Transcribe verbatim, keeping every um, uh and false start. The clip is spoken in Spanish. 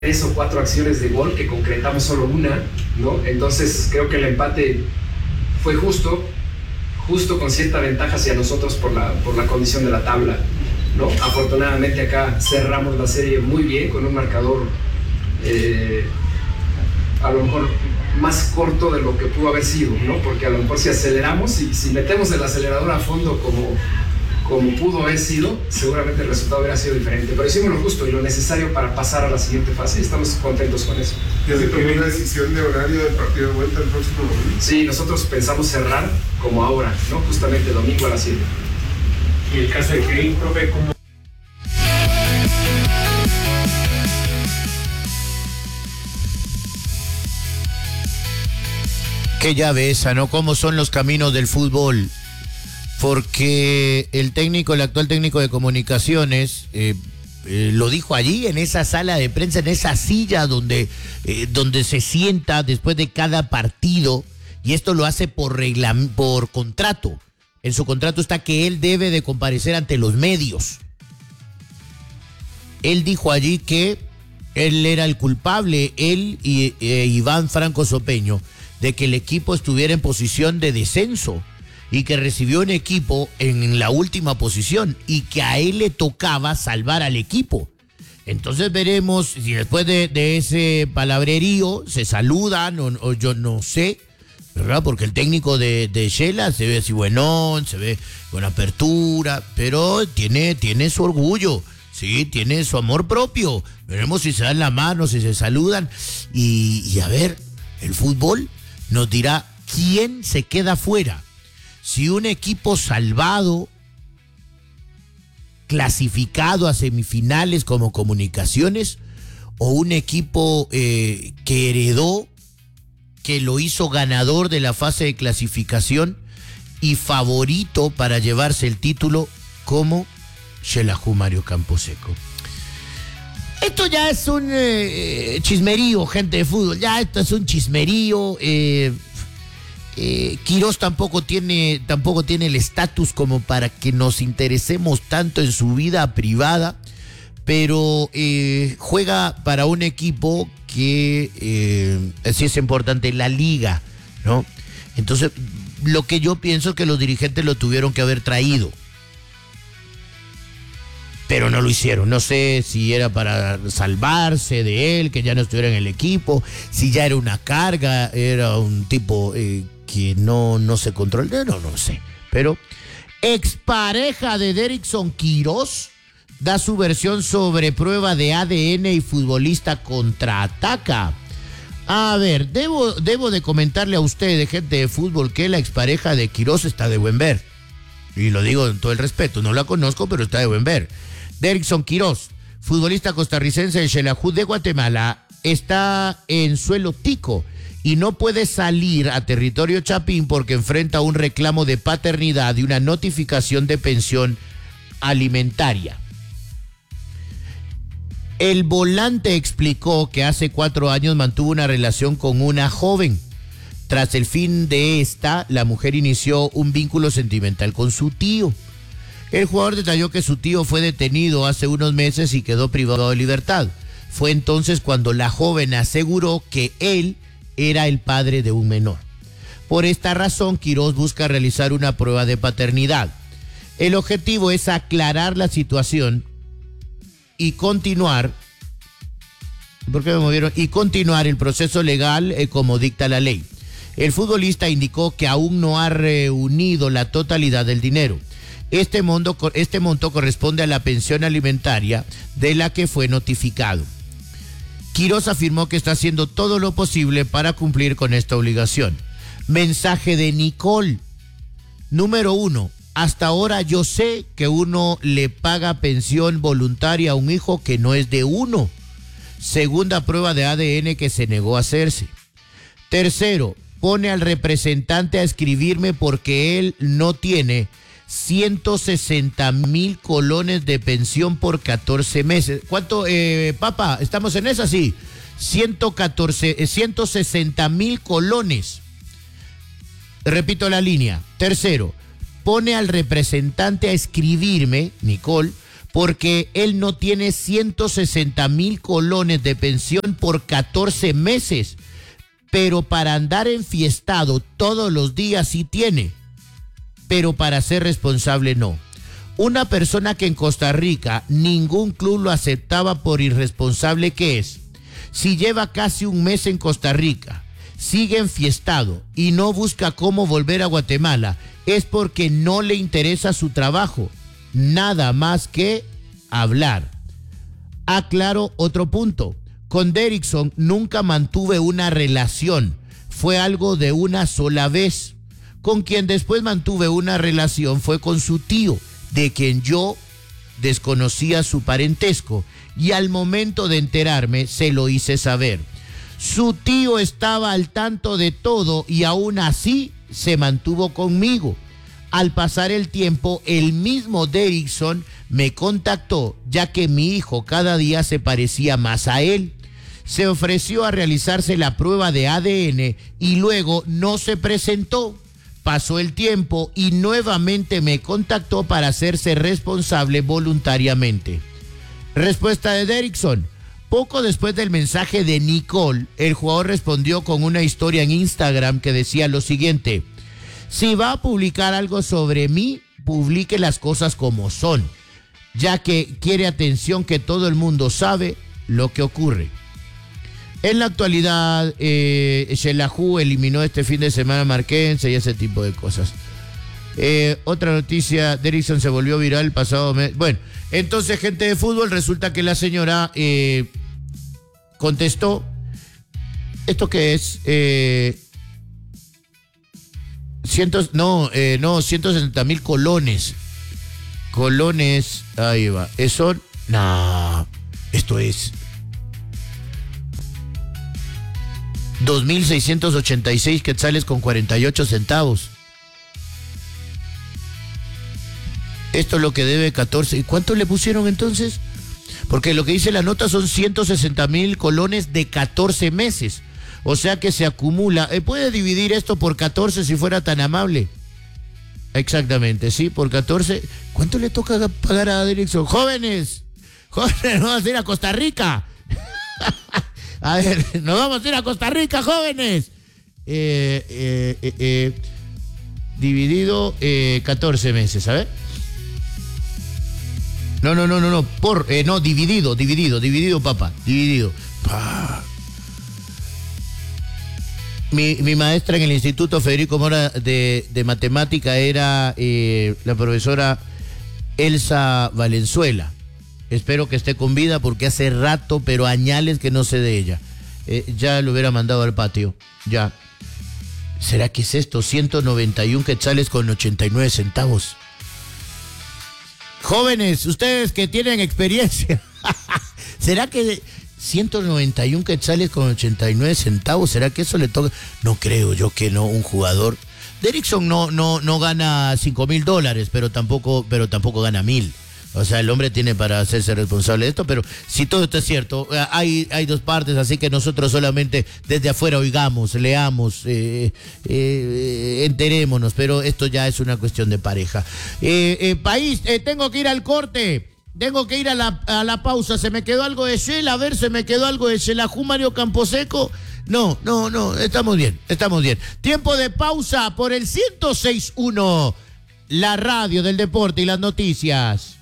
tres o cuatro acciones de gol que concretamos solo una, ¿no? Entonces creo que el empate fue justo, justo con cierta ventaja hacia nosotros por la, por la condición de la tabla, ¿no? Afortunadamente acá cerramos la serie muy bien con un marcador eh, a lo mejor más corto de lo que pudo haber sido, ¿no? Porque a lo mejor si aceleramos y si metemos el acelerador a fondo como, como pudo haber sido, seguramente el resultado hubiera sido diferente, pero hicimos lo justo y lo necesario para pasar a la siguiente fase y estamos contentos con eso. ¿Ya se tomó una decisión de horario del partido de vuelta el próximo domingo? Sí, nosotros pensamos cerrar como ahora, ¿no? Justamente domingo a las siete. Y el caso de Kevin, profe, ¿cómo? Qué llave esa, ¿no? ¿Cómo son los caminos del fútbol? Porque el técnico, el actual técnico de comunicaciones, eh, eh, lo dijo allí, en esa sala de prensa, en esa silla donde, eh, donde se sienta después de cada partido, y esto lo hace por, regla, por contrato. En su contrato está que él debe de comparecer ante los medios. Él dijo allí que él era el culpable, él y eh, Iván Franco Sopeño, de que el equipo estuviera en posición de descenso y que recibió un equipo en la última posición y que a él le tocaba salvar al equipo. Entonces veremos si después de, de ese palabrerío se saludan o, o yo no sé, ¿verdad? Porque el técnico de, de Shela se ve así buenón, se ve con apertura, pero tiene, tiene su orgullo, sí, tiene su amor propio. Veremos si se dan la mano, si se saludan y, y a ver, el fútbol nos dirá quién se queda fuera. Si un equipo salvado, clasificado a semifinales como Comunicaciones, o un equipo eh, que heredó, que lo hizo ganador de la fase de clasificación y favorito para llevarse el título como Xelajú Mario Camposeco. Esto ya es un eh, chismerío, gente de fútbol. Ya esto es un chismerío. Eh, eh, Quirós tampoco tiene, tampoco tiene el estatus como para que nos interesemos tanto en su vida privada, pero eh, juega para un equipo que eh, sí es importante, la liga, ¿no? Entonces, lo que yo pienso es que los dirigentes lo tuvieron que haber traído, pero no lo hicieron. No sé si era para salvarse de él, que ya no estuviera en el equipo, si ya era una carga, era un tipo eh, que no, no se controla, no, no sé. Pero expareja de Derrickson Quirós da su versión sobre prueba de A D N y futbolista contraataca. A ver, debo, debo de comentarle a ustedes, gente de fútbol, que la expareja de Quirós está de buen ver. Y lo digo con todo el respeto, no la conozco, pero está de buen ver. Derrickson Quirós, futbolista costarricense de Xelajú de Guatemala, está en suelo tico y no puede salir a territorio chapín porque enfrenta un reclamo de paternidad y una notificación de pensión alimentaria. El volante explicó que hace cuatro años mantuvo una relación con una joven. Tras el fin de esta, la mujer inició un vínculo sentimental con su tío. El jugador detalló que su tío fue detenido hace unos meses y quedó privado de libertad. Fue entonces cuando la joven aseguró que él era el padre de un menor. Por esta razón, Quirós busca realizar una prueba de paternidad. El objetivo es aclarar la situación y continuar, ¿por qué me movieron? Y continuar el proceso legal eh, como dicta la ley. El futbolista indicó que aún no ha reunido la totalidad del dinero. Este monto, este monto corresponde a la pensión alimentaria de la que fue notificado. Quirós afirmó que está haciendo todo lo posible para cumplir con esta obligación. Mensaje de Nicole. Número uno. Hasta ahora yo sé que uno le paga pensión voluntaria a un hijo que no es de uno. Segunda prueba de A D N que se negó a hacerse. Tercero, pone al representante a escribirme porque él no tiene ciento sesenta mil colones de pensión por catorce meses. ¿Cuánto, eh, papá? ¿Estamos en esa? Sí. ciento catorce, eh, ciento sesenta mil colones. Repito la línea. Tercero, pone al representante a escribirme, Nicole, porque él no tiene ciento sesenta mil colones de pensión por catorce meses, pero para andar enfiestado todos los días sí tiene, pero para ser responsable no. Una persona que en Costa Rica ningún club lo aceptaba por irresponsable que es, si lleva casi un mes en Costa Rica, sigue enfiestado y no busca cómo volver a Guatemala, es porque no le interesa su trabajo, nada más que hablar. Aclaro otro punto, con Derrickson nunca mantuve una relación, fue algo de una sola vez. Con quien después mantuve una relación fue con su tío, de quien yo desconocía su parentesco, y al momento de enterarme se lo hice saber. Su tío estaba al tanto de todo y aún así se mantuvo conmigo. Al pasar el tiempo, el mismo Derrickson me contactó, ya que mi hijo cada día se parecía más a él. Se ofreció a realizarse la prueba de A D N y luego no se presentó. Pasó el tiempo y nuevamente me contactó para hacerse responsable voluntariamente. Respuesta de Derrickson. Poco después del mensaje de Nicole, el jugador respondió con una historia en Instagram que decía lo siguiente: si va a publicar algo sobre mí, publique las cosas como son, ya que quiere atención que todo el mundo sabe lo que ocurre. En la actualidad, eh, Xelajú eliminó este fin de semana a Marquense y ese tipo de cosas. Eh, otra noticia, Derrickson se volvió viral el pasado mes. Bueno, entonces, gente de fútbol, resulta que la señora eh, contestó, ¿esto qué es? Eh, cientos, no, eh, no, ciento sesenta mil colones. Colones, ahí va. Eso, no, esto es dos mil seiscientos ochenta y seis quetzales con cuarenta y ocho centavos. Esto es lo que debe catorce. ¿Y cuánto le pusieron entonces? Porque lo que dice la nota son ciento sesenta mil colones de catorce meses. O sea que se acumula. Eh, ¿Puede dividir esto por catorce si fuera tan amable? Exactamente, sí, por catorce. ¿Cuánto le toca pagar a Derrickson? Jóvenes, jóvenes, nos vamos a ir a Costa Rica. A ver, nos vamos a ir a Costa Rica, jóvenes. Eh, eh, eh, eh, dividido eh, catorce meses, a ver. No, no, no, no, no, por, eh, no, dividido, dividido, dividido, papá, dividido. Pa. Mi, mi maestra en el Instituto Federico Mora de, de Matemática era eh, la profesora Elsa Valenzuela. Espero que esté con vida porque hace rato, pero añales que no sé de ella. Eh, ya lo hubiera mandado al patio, ya. ¿Será que es esto? ciento noventa y uno quetzales con ochenta y nueve centavos. Jóvenes, ustedes que tienen experiencia, ¿será que ciento noventa y uno quetzales con ochenta y nueve centavos? ¿Será que eso le toca? No creo yo que no, un jugador. Derrickson no, no, no gana cinco mil dólares, pero tampoco, pero tampoco gana mil. O sea, el hombre tiene para hacerse responsable de esto, pero si todo esto es cierto, hay, hay dos partes, así que nosotros solamente desde afuera oigamos, leamos, eh, eh, enterémonos, pero esto ya es una cuestión de pareja. Eh, eh, país, eh, tengo que ir al corte, tengo que ir a la, a la pausa, se me quedó algo de Shell, a ver, se me quedó algo de Xelajú, Mario Camposeco. No, no, no, estamos bien, estamos bien. Tiempo de pausa por el ciento seis punto uno, la radio del deporte y las noticias.